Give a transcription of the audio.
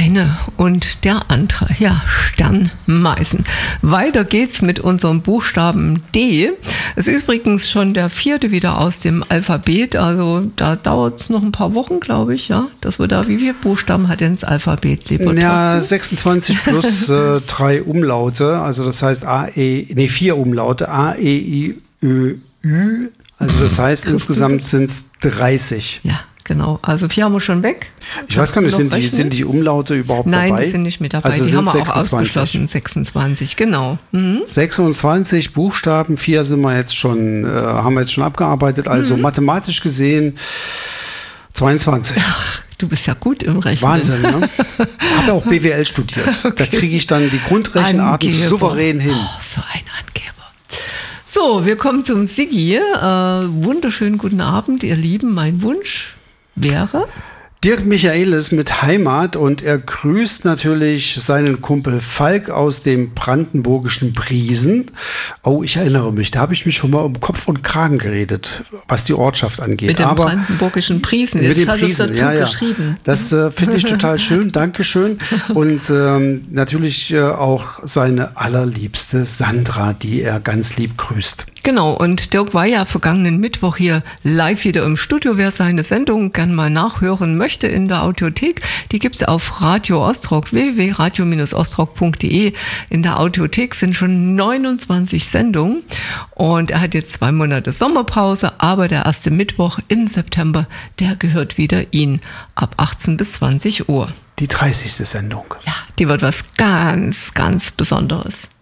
eine und der andere. Ja, Sternmeisen. Weiter geht's mit unserem Buchstaben D. Es ist übrigens schon der 4. wieder aus dem Alphabet. Also da dauert es noch ein paar Wochen, glaube ich, ja, dass wir da, wie viele Buchstaben hat denn das Alphabet, lieber Thorsten? Ja, 26 plus 3 Umlaute. Also das heißt 4 Umlaute. A, E, I, Ö, Ü. Also das heißt, insgesamt sind es 30. Ja. Genau, also 4 haben wir schon weg. Ich weiß gar nicht, sind die Umlaute überhaupt dabei? Nein, die sind nicht mit dabei, also die haben wir 26. auch ausgeschlossen. 26, genau. 26 Buchstaben, 4 sind wir jetzt schon, haben wir jetzt schon abgearbeitet. Also mathematisch gesehen 22. Ach, du bist ja gut im Rechnen. Wahnsinn, ne? Ich habe ja auch BWL studiert. Okay. Da kriege ich dann die Grundrechenarten souverän hin. Oh, so ein Angeber. So, wir kommen zum Siggi. Wunderschönen guten Abend, ihr Lieben. Mein Wunsch wäre? Dirk Michaelis mit Heimat, und er grüßt natürlich seinen Kumpel Falk aus dem brandenburgischen Briesen. Oh, ich erinnere mich, da habe ich mich schon mal um Kopf und Kragen geredet, was die Ortschaft angeht. Mit dem brandenburgischen Briesen, jetzt hat es dazu geschrieben. Das finde ich total schön, Dankeschön. Und natürlich auch seine allerliebste Sandra, die er ganz lieb grüßt. Genau, und Dirk war ja vergangenen Mittwoch hier live wieder im Studio. Wer seine Sendung gern mal nachhören möchte in der Audiothek, die gibt's auf Radio Ostrock, www.radio-ostrock.de. In der Audiothek sind schon 29 Sendungen und er hat jetzt 2 Monate Sommerpause, aber der erste Mittwoch im September, der gehört wieder Ihnen ab 18 bis 20 Uhr. Die 30. Sendung. Ja, die wird was ganz, ganz Besonderes.